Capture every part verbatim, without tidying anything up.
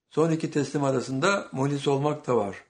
son iki teslim arasında muhlis olmak da var.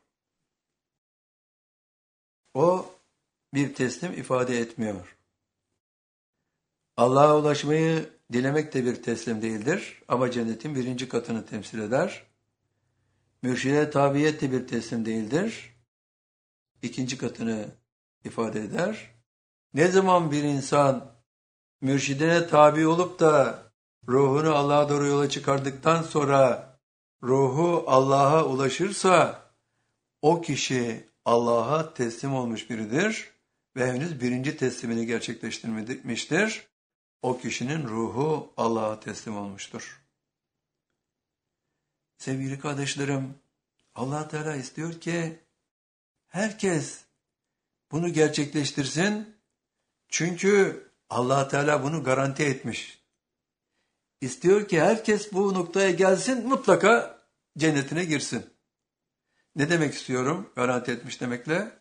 O bir teslim ifade etmiyor. Allah'a ulaşmayı dilemek de bir teslim değildir ama cennetin birinci katını temsil eder. Mürşide tabiyet de bir teslim değildir. İkinci katını ifade eder. Ne zaman bir insan mürşidine tabi olup da ruhunu Allah'a doğru yola çıkardıktan sonra ruhu Allah'a ulaşırsa o kişi Allah'a teslim olmuş biridir ve henüz birinci teslimini gerçekleştirmemiştir. O kişinin ruhu Allah'a teslim olmuştur. Sevgili kardeşlerim, Allah Teala istiyor ki herkes bunu gerçekleştirsin. Çünkü Allah Teala bunu garanti etmiş. İstiyor ki herkes bu noktaya gelsin, mutlaka cennetine girsin. Ne demek istiyorum? Garanti etmiş demekle.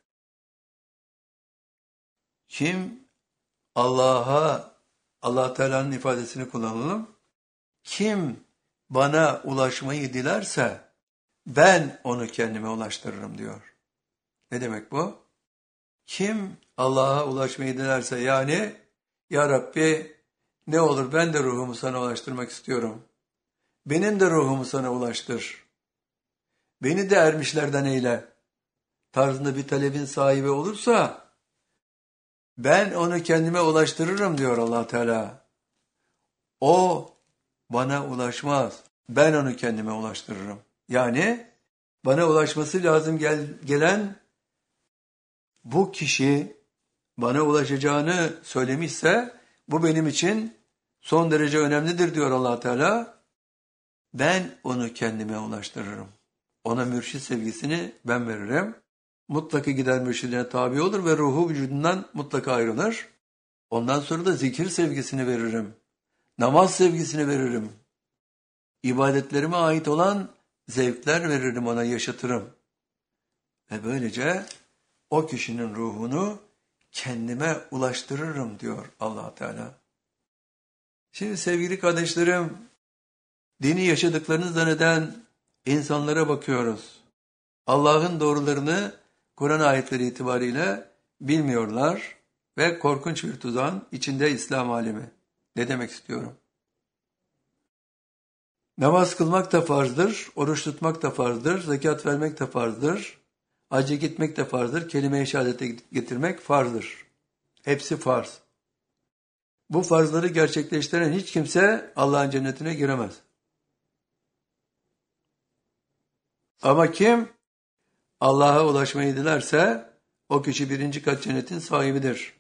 Kim Allah'a, Allah Teala'nın ifadesini kullanalım. Kim bana ulaşmayı dilerse ben onu kendime ulaştırırım diyor. Ne demek bu? Kim Allah'a ulaşmayı dilerse, yani ya Rabbi ne olur ben de ruhumu sana ulaştırmak istiyorum. Benim de ruhumu sana ulaştır. Beni de ermişlerden eyle tarzında bir talebin sahibi olursa ben onu kendime ulaştırırım diyor Allah Teala. O bana ulaşmaz. Ben onu kendime ulaştırırım. Yani bana ulaşması lazım gel, gelen bu kişi bana ulaşacağını söylemişse bu benim için son derece önemlidir diyor Allah Teala. Ben onu kendime ulaştırırım. Ona mürşid sevgisini ben veririm. Mutlaka gider mürşidine tabi olur ve ruhu vücudundan mutlaka ayrılır. Ondan sonra da zikir sevgisini veririm. Namaz sevgisini veririm. İbadetlerime ait olan zevkler veririm, ona yaşatırım. Ve böylece o kişinin ruhunu kendime ulaştırırım diyor Allah Teala. Şimdi sevgili kardeşlerim, dini yaşadıklarını zanneden insanlara bakıyoruz. Allah'ın doğrularını Kur'an ayetleri itibariyle bilmiyorlar ve korkunç bir tuzağın içinde İslam alemi. Ne demek istiyorum? Namaz kılmak da farzdır, oruç tutmak da farzdır, zekat vermek de farzdır, hacca gitmek de farzdır, kelime-i şehadete getirmek farzdır. Hepsi farz. Bu farzları gerçekleştiren hiç kimse Allah'ın cennetine giremez. Ama kim Allah'a ulaşmayı dilerse o kişi birinci kat cennetin sahibidir.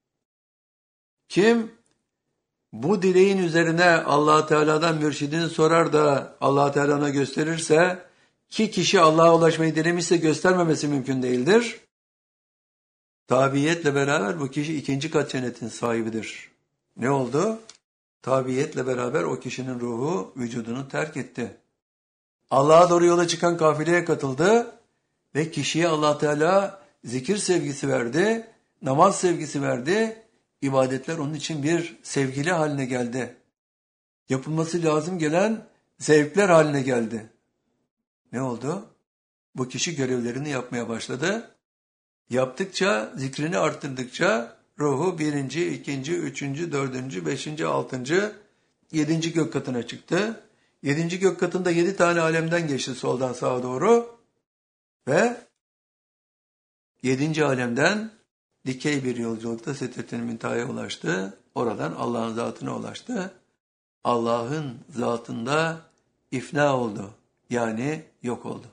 Kim bu dileğin üzerine Allah Teala'dan mürşidini sorar da Allah Teala ona gösterirse, ki kişi Allah'a ulaşmayı dilemişse göstermemesi mümkün değildir. Tabiiyetle beraber bu kişi ikinci kat cennetin sahibidir. Ne oldu? Tabiiyetle beraber o kişinin ruhu vücudunu terk etti. Allah'a doğru yola çıkan kafileye katıldı ve kişiye Allah Teala zikir sevgisi verdi, namaz sevgisi verdi. İbadetler onun için bir sevgili haline geldi. Yapılması lazım gelen zevkler haline geldi. Ne oldu? Bu kişi görevlerini yapmaya başladı. Yaptıkça, zikrini arttırdıkça ruhu birinci, ikinci, üçüncü, dördüncü, beşinci, altıncı, yedinci gök katına çıktı. Yedinci gök katında yedi tane alemden geçti soldan sağa doğru. Ve yedinci alemden dikey bir yolculukta Sidret-i Münteha'ya ulaştı. Oradan Allah'ın zatına ulaştı. Allah'ın zatında ifna oldu. Yani yok oldu.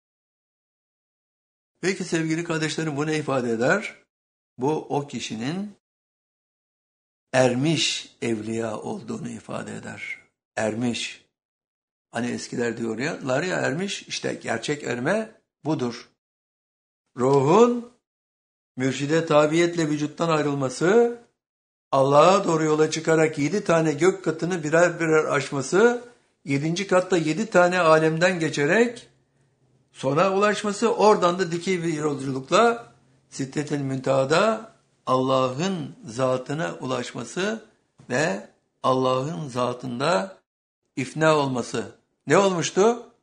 Peki sevgili kardeşlerim, bu ne ifade eder? Bu o kişinin ermiş evliya olduğunu ifade eder. Ermiş. Hani eskiler diyorlar ya, ermiş, işte gerçek erme budur. Ruhun mürşide tabiyetle vücuttan ayrılması, Allah'a doğru yola çıkarak yedi tane gök katını birer birer aşması, yedinci katta yedi tane alemden geçerek sona ulaşması, oradan da dikey bir yolculukla Sidret-i Münteha'da Allah'ın zatına ulaşması ve Allah'ın zatında ifna olması. Ne olmuştu?